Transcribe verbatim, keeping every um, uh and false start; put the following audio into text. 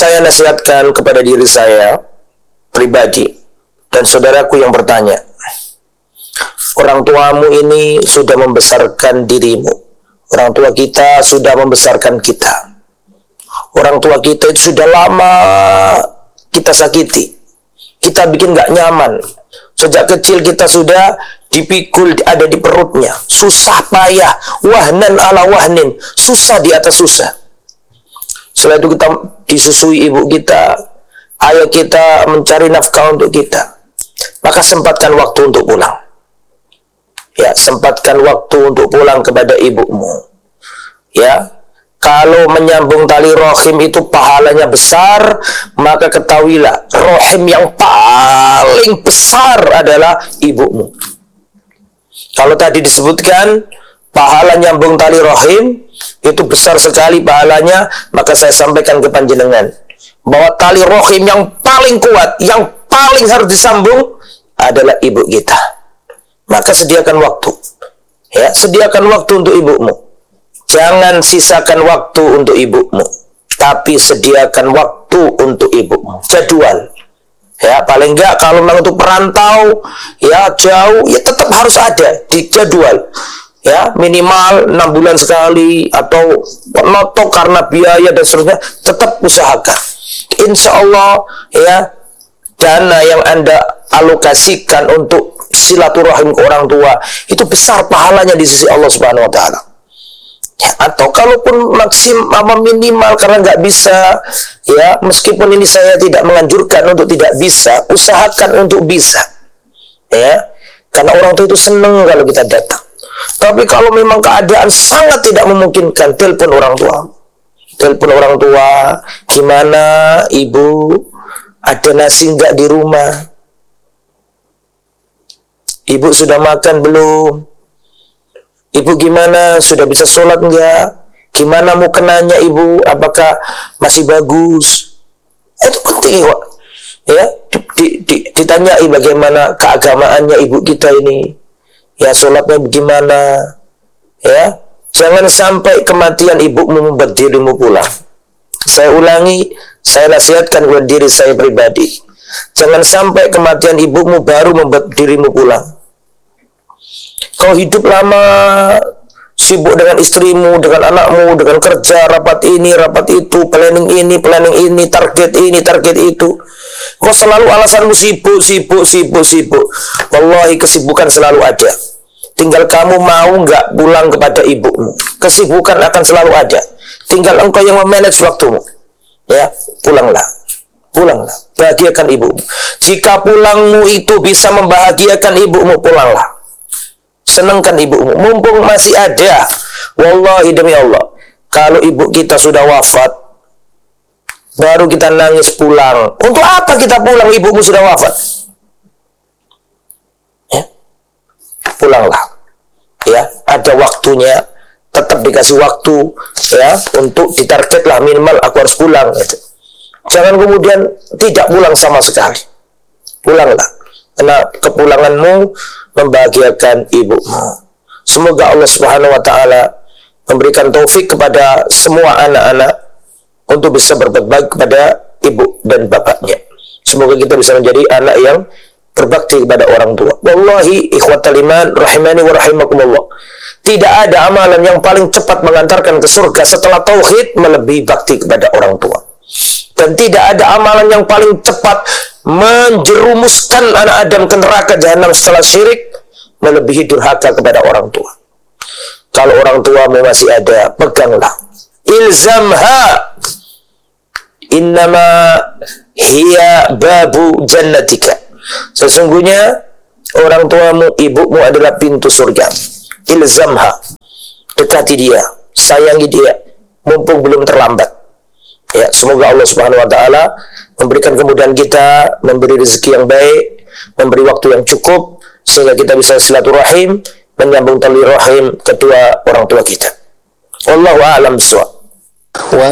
saya nasihatkan kepada diri saya pribadi dan saudaraku yang bertanya, orang tuamu ini sudah membesarkan dirimu. Orang tua kita sudah membesarkan kita. Orang tua kita itu sudah lama kita sakiti. Kita bikin gak nyaman. Sejak kecil kita sudah dipikul, ada di perutnya. Susah payah. Wahnan ala wahnin. Susah di atas susah. Setelah itu kita disusui ibu kita. Ayah kita mencari nafkah untuk kita. Maka sempatkan waktu untuk pulang. Ya, sempatkan waktu untuk pulang kepada ibumu. Ya, kalau menyambung tali rahim itu pahalanya besar, maka ketahuilah rahim yang paling besar adalah ibumu. Kalau tadi disebutkan pahala nyambung tali rahim itu besar sekali pahalanya, maka saya sampaikan ke panjenengan bahwa tali rahim yang paling kuat, yang paling harus disambung adalah ibu kita. Maka sediakan waktu. Ya, sediakan waktu untuk ibumu. Jangan sisakan waktu untuk ibumu, tapi sediakan waktu untuk ibumu. Jadwal. Ya, paling enggak kalau memang untuk perantau, ya jauh, ya tetap harus ada di jadwal. Ya, minimal enam bulan sekali atau notok karena biaya dan seterusnya, tetap usahakan. Insya Allah, ya, dana yang Anda alokasikan untuk silaturahim ke orang tua itu besar pahalanya di sisi Allah Subhanahu wa taala. Ya, atau kalaupun maksim apa minimal karena nggak bisa, ya meskipun ini saya tidak menganjurkan untuk tidak bisa, usahakan untuk bisa. Ya, karena orang tua itu senang kalau kita datang. Tapi kalau memang keadaan sangat tidak memungkinkan, telepon orang tua. Telepon orang tua, gimana ibu, ada nasi nggak di rumah? Ibu sudah makan belum? Ibu gimana? Sudah bisa sholat enggak? Gimana mau kenanya ibu? Apakah masih bagus? Itu penting kok. Ya, di, di, ditanyai bagaimana keagamaannya ibu kita ini. Ya, sholatnya bagaimana? Ya, jangan sampai kematian ibumu membuat dirimu pulang. Saya ulangi, saya nasihatkan kepada diri saya pribadi. Jangan sampai kematian ibumu baru membuat dirimu pulang. Kau hidup lama, sibuk dengan istrimu, dengan anakmu, dengan kerja, rapat ini, rapat itu, planning ini, planning ini, target ini, target itu. Kau selalu alasanmu sibuk, sibuk, sibuk, sibuk. Wallahi kesibukan selalu ada. Tinggal kamu mau nggak pulang kepada ibumu. Kesibukan akan selalu ada. Tinggal engkau yang memanage waktumu. Ya, pulanglah. Pulanglah, bahagiakan ibumu. Jika pulangmu itu bisa membahagiakan ibumu, pulanglah. Senangkan ibumu, mumpung masih ada. Wallahi demi Allah, kalau ibu kita sudah wafat, baru kita nangis pulang. Untuk apa kita pulang? Ibumu sudah wafat. Ya, pulanglah. Ya, ada waktunya. Tetap dikasih waktu, ya, untuk ditargetlah minimal aku harus pulang. Gitu. Jangan kemudian tidak pulang sama sekali. Pulanglah. Karena kepulanganmu membahagiakan ibumu. Semoga Allah Subhanahu wa taala memberikan taufik kepada semua anak-anak untuk bisa berbuat baik kepada ibu dan bapaknya. Semoga kita bisa menjadi anak yang berbakti kepada orang tua. Wallahi ikhwatal iman rahimani wa rahimakumullah. Tidak ada amalan yang paling cepat mengantarkan ke surga setelah tauhid melebihi bakti kepada orang tua. Dan tidak ada amalan yang paling cepat menjerumuskan anak Adam ke neraka jahanam setelah syirik melebihi durhaka kepada orang tua. Kalau orang tua masih ada, peganglah. Ilzamha. Innama hiya babu jannatika. Sesungguhnya orang tuamu, ibumu adalah pintu surga. Ilzamha. Dekati dia, sayangi dia, mumpung belum terlambat. Ya, semoga Allah Subhanahu wa taala memberikan kemudahan kita, memberi rezeki yang baik, memberi waktu yang cukup sehingga kita bisa silaturahim, menyambung tali rahim kedua orang tua kita. Wallahu a'lam bishawab.